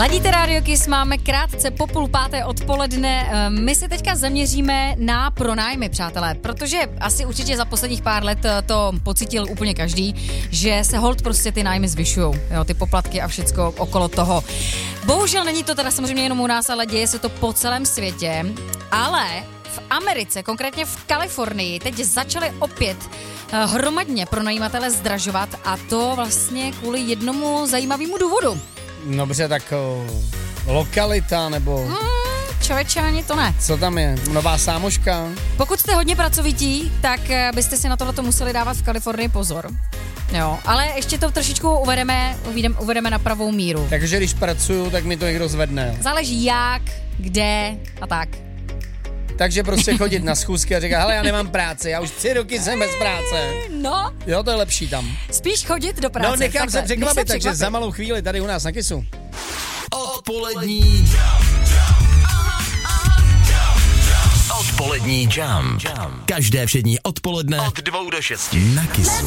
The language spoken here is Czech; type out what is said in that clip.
Ladíte Radio Kiss, máme krátce po 4:30 odpoledne. My se teďka zaměříme na pronájmy, přátelé, protože asi určitě za posledních pár let to pocítil úplně každý, že se holt prostě ty nájmy zvyšujou, jo, ty poplatky a všecko okolo toho. Bohužel není to teda samozřejmě jenom u nás, ale děje se to po celém světě, ale v Americe, konkrétně v Kalifornii, teď začaly opět hromadně pronajímatele zdražovat a to vlastně kvůli jednomu zajímavému důvodu. Dobře, tak lokalita nebo... Člověče, ani to ne. Co tam je? Nová sámoška? Pokud jste hodně pracovití, tak byste si na tohleto museli dávat v Kalifornii pozor. Jo, ale ještě to trošičku uvedeme na pravou míru. Takže když pracuju, tak mi to někdo zvedne. Záleží jak, kde a tak. Takže prostě chodit na schůzky a říkat, hele, já nemám práci, já už 3 roky jsem bez práce. No. Jo, to je lepší tam. Spíš chodit do práce. No, nechám se překvapit, takže za malou chvíli tady u nás na Kissu. Odpolední Odpolední Jam. Každé všední odpoledne od 2 do 6 na Kissu.